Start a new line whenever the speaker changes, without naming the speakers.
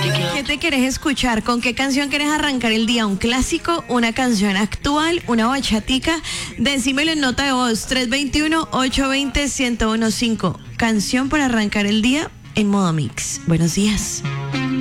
¿Qué te querés escuchar? ¿Con qué canción querés arrancar el día? ¿Un clásico? ¿Una canción actual? ¿Una bachatica? Decímelo en nota de voz. 321-820-1015. Canción para arrancar el día en modo mix. Buenos días.